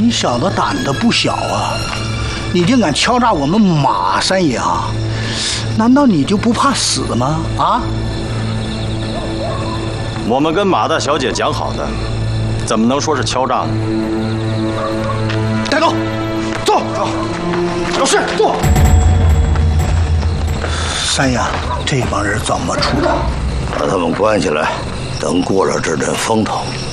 你小子胆子不小啊！你竟敢敲诈我们马三爷啊！难道你就不怕死吗？啊！ 我们跟马大小姐讲好的，怎么能说是敲诈呢？ 带走，走，有事坐。三爷，这帮人怎么处置？ 把他们关起来，等过了这阵风头，